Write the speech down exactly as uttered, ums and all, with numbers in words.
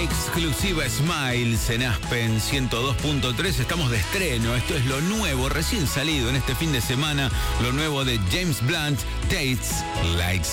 Exclusiva Smiles en Aspen ciento dos punto tres. Estamos de estreno. Esto es lo nuevo, recién salido en este fin de semana. Lo nuevo de James Blunt, Tastes Like